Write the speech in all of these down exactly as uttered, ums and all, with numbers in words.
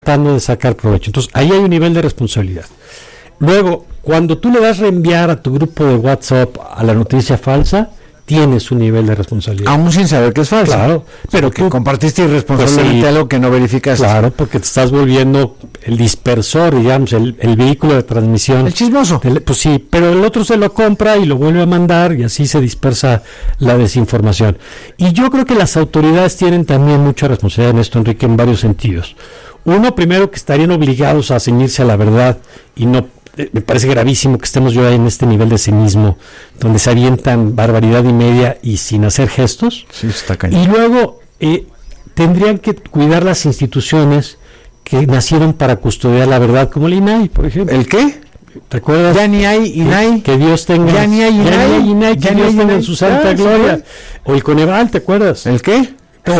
tratando de sacar provecho. Entonces, ahí hay un nivel de responsabilidad. Luego, cuando tú le das reenviar a tu grupo de WhatsApp a la noticia falsa, tienes un nivel de responsabilidad. Aún sin saber que es falso. Claro, pero que tú compartiste irresponsablemente pues sí, algo que no verificas. Claro, porque te estás volviendo el dispersor, digamos, el, el vehículo de transmisión. El chismoso. El, pues sí, pero el otro se lo compra y lo vuelve a mandar y así se dispersa la desinformación. Y yo creo que las autoridades tienen también mucha responsabilidad en esto, Enrique, en varios sentidos. Uno, primero, que estarían obligados a ceñirse a la verdad y no... Me parece gravísimo que estemos yo en este nivel de cinismo, donde se avientan barbaridad y media y sin hacer gestos. Sí, está cañón. Y luego eh, tendrían que cuidar las instituciones que nacieron para custodiar la verdad, como el I N A I, por ejemplo. ¿El qué? ¿Te acuerdas? Ya ni hay I N A I. Que, que Dios tenga. Ya ni hay I N A I. Ya ni hay I N A I, que Ya Dios ni hay tenga I N A I. en su santa Ah, gloria. sí. O el Coneval, ¿te acuerdas? ¿El qué?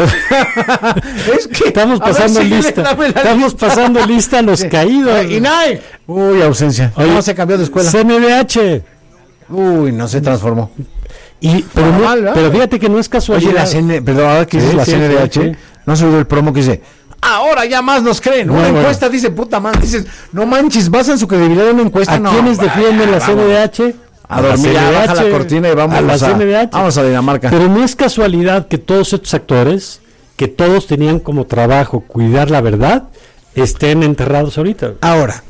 Es que estamos pasando ver, lista, síguele, estamos lista. pasando lista a los Sí. caídos. I N A I. Uy, ausencia. Oye, no se cambió de escuela. C N D H. Uy, no se transformó. Y, pero, no, Normal, ¿verdad? pero fíjate que no es casualidad. Oye, la C N, perdón, ahora que Sí, dices la sí, C N D H, sí, sí. no se olvidó el promo que dice, ahora ya más nos creen. No, Una bueno. encuesta dice, puta madre, dices, no manches, basan su credibilidad en una encuesta. ¿A no, quiénes vaya, defienden la vamos. C N D H? A dormir, ya, baja la cortina y vamos a la a, C N D H. vamos a Dinamarca. Pero no es casualidad que todos estos actores, que todos tenían como trabajo cuidar la verdad, estén enterrados ahorita. Ahora,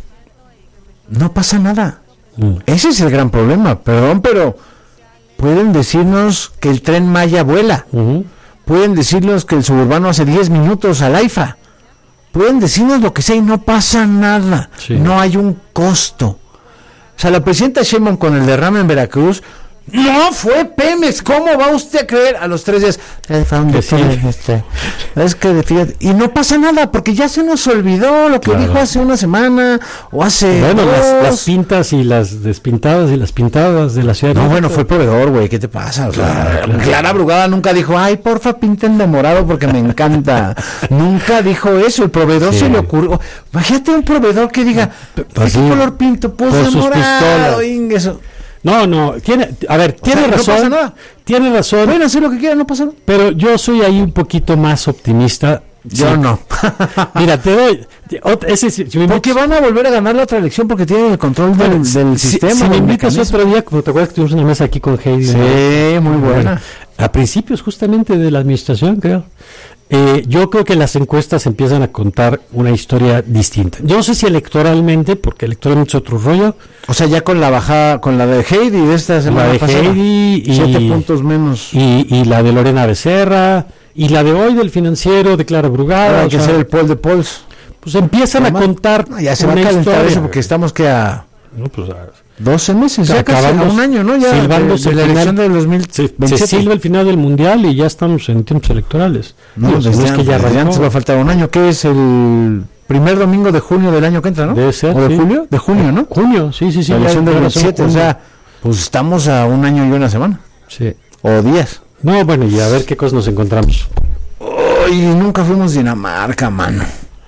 no pasa nada. Mm. Ese es el gran problema, perdón, pero pueden decirnos que el Tren Maya vuela. Uh-huh. Pueden decirnos que el suburbano hace diez minutos al AIFA. Pueden decirnos lo que sea y no pasa nada. Sí. No hay un costo. O sea, la presidenta Sheinbaum con el derrame en Veracruz, no fue Pemex. ¿Cómo va usted a creer? A los tres días, Que sí. este, es que fíjate, y no pasa nada porque ya se nos olvidó lo que Claro. dijo hace una semana o hace Bueno, dos. las, las pintas y las despintadas y las pintadas de la ciudad. No, de bueno, México. fue el proveedor, güey, ¿qué te pasa? O sea, Claro, claro. Clara Brugada nunca dijo, ay, porfa, pinten de morado porque me encanta. Nunca dijo eso, el proveedor Sí. se le ocurrió. Imagínate un proveedor que diga, ¿de Pues qué sí, color pinto? Pues por de sus morado, pistolas. ingueso. No, no, tiene, a ver, tiene sea, no razón, pasa nada. tiene razón, Pueden hacer lo que quieran, no pasa nada. pero yo soy ahí un poquito más optimista. Yo Sí. no. Mira, te doy, te- ot- ese, si, si me Porque invitas- van a volver a ganar la otra elección porque tienen el control del, Bueno, del si- sistema. Si me del invitas mecanismo. otro día, como te acuerdas que tuvimos una mesa aquí con Heidi. Sí, ¿no? muy buena. A principios justamente de la administración, creo. Eh, yo creo que las encuestas empiezan a contar una historia distinta. Yo no sé si electoralmente, porque electoralmente es otro rollo. O sea, ya con la bajada, con la de Heidi de esta semana La de pasada, Heidi y- siete puntos menos. Y, y la de Lorena Becerra, y la de hoy del financiero de Clara Brugada. Ahora hay o que sea, hacer el poll de polls. pues empiezan a Además, contar no, ya se va a una calentar historia. eso porque estamos que a No, pues, a- doce meses, ya casi a acabamos un año, ¿no? Ya silbándose de, de la el final. elección del dos mil se, se veintisiete. silba el final del mundial y ya estamos en tiempos electorales. No, Digo, desde si no es que ya antes, desde antes arrancó. va a faltar un año, que es el primer domingo de junio del año que entra, ¿no? Debe ser, ¿O de sí. julio? De junio, ¿no? Junio, sí, sí, sí. la ya- elección del ya razón, veintisiete, o junio. sea, pues estamos a un año y una semana, Sí. o días. No, bueno, y a ver qué cosas nos encontramos. Uy, nunca fuimos Dinamarca, mano.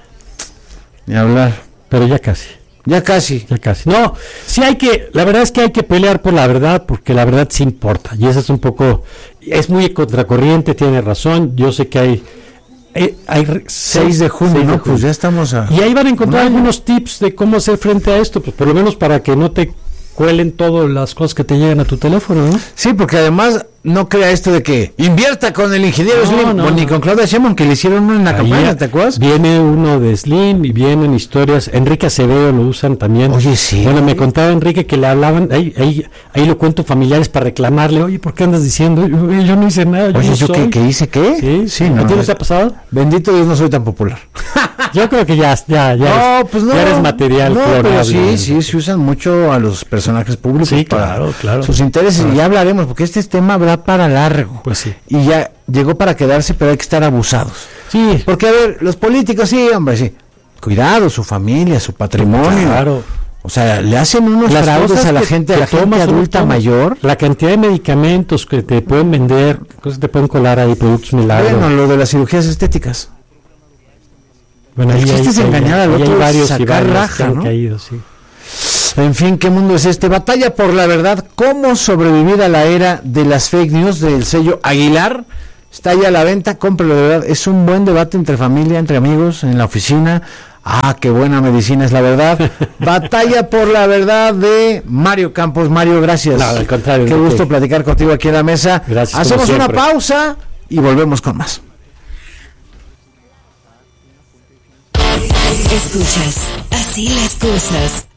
Ni hablar. Pero ya casi, Ya casi. ya casi. No, sí hay que, la verdad es que hay que pelear por la verdad, porque la verdad sí importa. Y eso es un poco, es muy contracorriente, tiene razón. Yo sé que hay... hay, hay re- seis de junio, seis de ¿no? Pues ya estamos a... Y ahí van a encontrar un año. algunos tips de cómo hacer frente a esto, pues por lo menos para que no te cuelen todas las cosas que te llegan a tu teléfono, ¿no? Sí, porque además no crea esto de que invierta con el ingeniero No, Slim, no, o ni no. con Claudia Sheinbaum, que le hicieron uno en la Ahí campaña, ¿te acuerdas? Viene uno de Slim y vienen historias. Enrique Acevedo lo usan también. Oye, sí. Bueno, me contaba Enrique que le hablaban, ahí, ahí, ahí lo cuento familiares para reclamarle, oye, ¿por qué andas diciendo? Yo, yo no hice nada, yo Oye, no ¿yo soy. qué, qué hice? ¿Qué? Sí, sí, ¿A no. ti no te ha pasado? Bendito Dios, no soy tan popular. Yo creo que ya, ya, ya, no, eres, pues no. ya eres material no, pero clonable. sí, sí, se usan mucho a los personajes públicos Sí, para claro, claro. sus intereses. Claro. Y ya hablaremos, porque este tema habrá para largo. Pues sí. Y ya llegó para quedarse, pero hay que estar abusados. Sí, Porque, a ver, los políticos, sí, hombre, sí. Cuidado, su familia, su patrimonio. claro. O sea, le hacen unos Las fraudes cosas a la que- gente, a que la gente tomas, adulta tomas. mayor. La cantidad de medicamentos que te pueden vender, cosas te pueden colar ahí, productos milagros. Bueno, lo de las cirugías estéticas. Bueno, el ahí chiste hay- es hay- engañar al ahí hay otro y varios y sacar varios raja, que han ¿no? caído, sí. En fin, ¿qué mundo es este? Batalla por la verdad. ¿Cómo sobrevivir a la era de las fake news del sello Aguilar? Está ya a la venta, cómprelo de verdad. Es un buen debate entre familia, entre amigos, en la oficina. Ah, qué buena medicina es la verdad. Batalla por la verdad de Mario Campos. Mario, gracias. No, al contrario. Qué gusto platicar contigo aquí en la mesa. Gracias. Hacemos una pausa y volvemos con más. Escuchas Así las cosas.